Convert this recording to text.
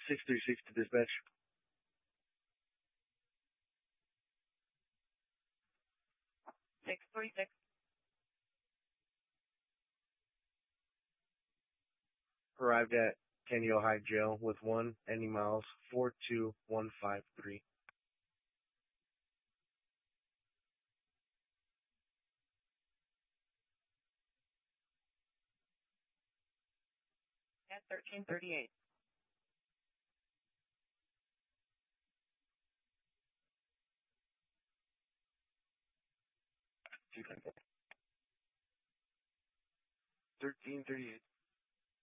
636 to dispatch. Arrived at Tenio High Jail with 1, ending miles 42153. At 1338. $1338.